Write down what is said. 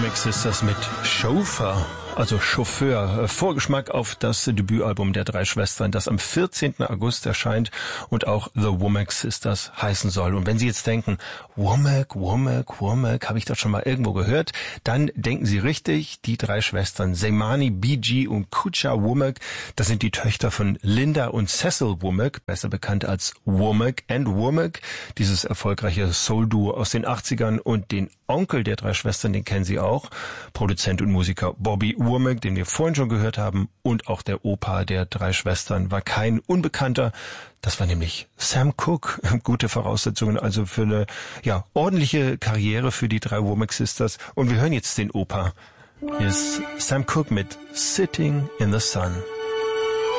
Womack Sisters mit Chauffeur, also Chauffeur. Vorgeschmack auf das Debütalbum der drei Schwestern, das am 14. August erscheint und auch The Womack Sisters heißen soll. Und wenn Sie jetzt denken, Womack, habe ich das schon mal irgendwo gehört, dann denken Sie richtig. Die drei Schwestern Seimani, Bee-Gee und Kucha Womack, das sind die Töchter von Linda und Cecil Womack, besser bekannt als Womack and Womack, dieses erfolgreiche Soul-Duo aus den 80ern, und den Onkel der drei Schwestern, den kennen Sie auch, Produzent und Musiker Bobby Womack, den wir vorhin schon gehört haben, und auch der Opa der drei Schwestern war kein Unbekannter. Das war nämlich Sam Cooke. Gute Voraussetzungen also für eine ordentliche Karriere für die drei Womack Sisters. Und wir hören jetzt den Opa. Hier ist Sam Cooke mit Sitting in the Sun.